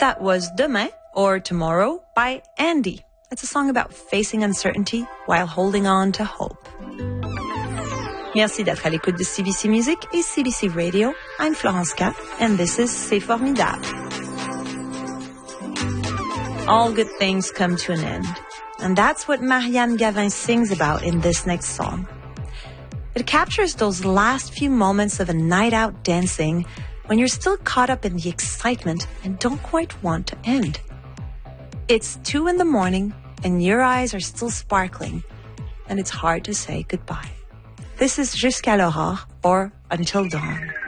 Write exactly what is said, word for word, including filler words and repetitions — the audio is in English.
That was Demain, or Tomorrow, by Andy. It's a song about facing uncertainty while holding on to hope. Merci d'être à l'écoute de C B C Music et C B C Radio. I'm Florence K, and this is C'est Formidable. All good things come to an end. And that's what Marianne Gavin sings about in this next song. It captures those last few moments of a night out dancing when you're still caught up in the excitement and don't quite want to end. It's two in the morning and your eyes are still sparkling and it's hard to say goodbye. This is Jusqu'à l'aurore or Until Dawn.